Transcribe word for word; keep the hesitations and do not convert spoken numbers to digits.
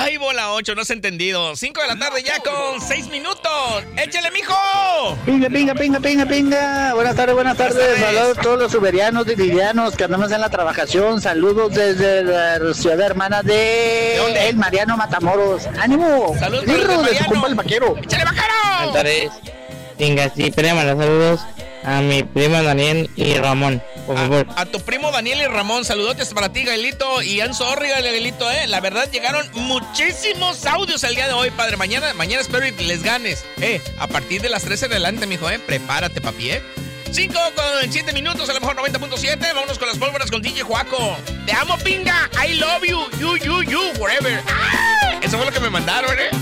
Ay, bola ocho, no se ha entendido. cinco de la tarde ya con seis minutos. ¡Échale, mijo! Pinga, pinga, pinga, pinga, pinga. Buenas tardes, buenas tardes. Buenas tardes. Saludos a todos los uberianos y livianos que andamos en la trabajación. Saludos desde la ciudad hermana de, ¿De dónde? El Mariano Matamoros. ¡Ánimo! Saludos Birro, para el de su Mariano. compa el vaquero. ¡Échale, Buenas bajero! tardes. Venga, sí, prima, los saludos a mi prima Daniel y Ramón, por favor. A, a tu primo Daniel y Ramón, saludotes para ti, Gaelito. Y I'm sorry, Gaelito, eh. La verdad, llegaron muchísimos audios el día de hoy, padre. Mañana, mañana espero y les ganes. Eh, a partir de las tres en adelante, mijo, eh. Prepárate, papi, eh. cinco con siete minutos, a lo mejor noventa punto siete. Vámonos con las pólvoras con D J Juaco. Te amo, pinga. I love you. You, you, you, wherever. ¡Ah! Eso fue lo que me mandaron, eh.